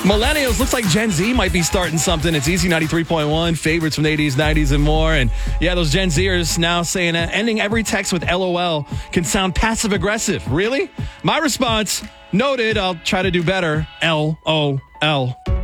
Millennials, looks like Gen Z might be starting something. It's Easy 93.1, favorites from the 80s, 90s, and more. And yeah, those Gen Zers now saying ending every text with LOL can sound passive-aggressive. Really? My response, noted, I'll try to do better. LOL.